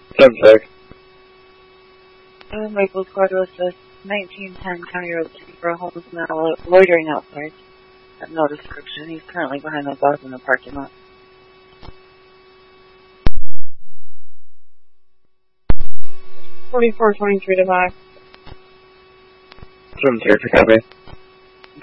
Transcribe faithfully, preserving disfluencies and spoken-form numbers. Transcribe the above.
seven six. Uh, Maple Squad to assist. nineteen ten County Road Cedar Home is now lo- loitering outside. I have no description. He's currently behind the bus in the parking lot. forty-four twenty-three to five. seven three for copy.